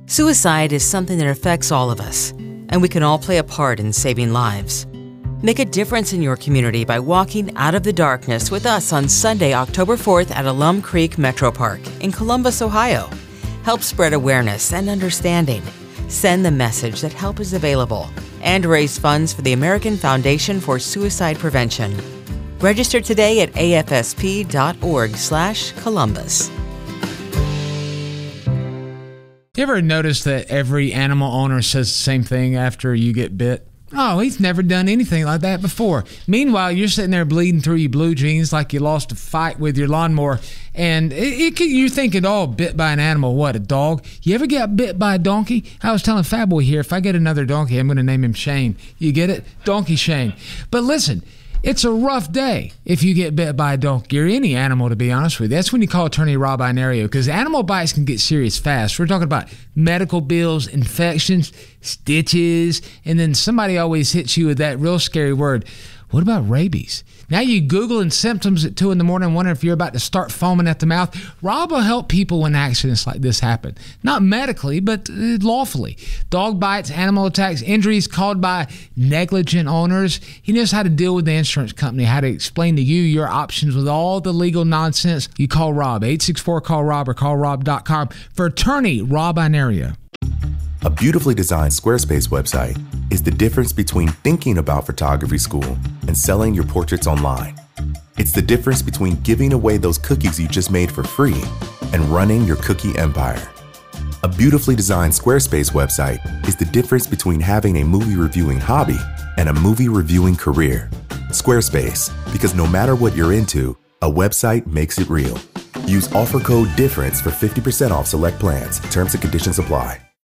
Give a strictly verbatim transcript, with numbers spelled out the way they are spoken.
Suicide is something that affects all of us, and we can all play a part in saving lives. Make a difference in your community by walking out of the darkness with us on Sunday, October fourth at Alum Creek Metro Park in Columbus, Ohio. Help spread awareness and understanding. Send the message that help is available and raise funds for the American Foundation for Suicide Prevention. Register today at A F S P dot org slash Columbus. You ever notice that every animal owner says the same thing after you get bit? Oh, he's never done anything like that before. Meanwhile, you're sitting there bleeding through your blue jeans like you lost a fight with your lawnmower, and it, it can, you're thinking, oh, bit by an animal, what, a dog? You ever get bit by a donkey? I was telling Fat Boy here, if I get another donkey, I'm going to name him Shane. You get it? Donkey Shane. But listen, it's a rough day if you get bit by a donkey or any animal, to be honest with you. That's when you call attorney Rob Inario, because animal bites can get serious fast. We're talking about medical bills, infections, stitches, and then somebody always hits you with that real scary word. What about rabies? Now you Googling symptoms at two in the morning, wondering if you're about to start foaming at the mouth. Rob will help people when accidents like this happen. Not medically, but uh, lawfully. Dog bites, animal attacks, injuries caused by negligent owners. He knows how to deal with the insurance company, how to explain to you your options with all the legal nonsense. You call Rob, eight six four, call Rob or call rob dot com for attorney Rob Inario. A beautifully designed Squarespace website is the difference between thinking about photography school and selling your portraits online. It's the difference between giving away those cookies you just made for free and running your cookie empire. A beautifully designed Squarespace website is the difference between having a movie reviewing hobby and a movie reviewing career. Squarespace, because no matter what you're into, a website makes it real. Use offer code DIFFERENCE for fifty percent off select plans. Terms and conditions apply.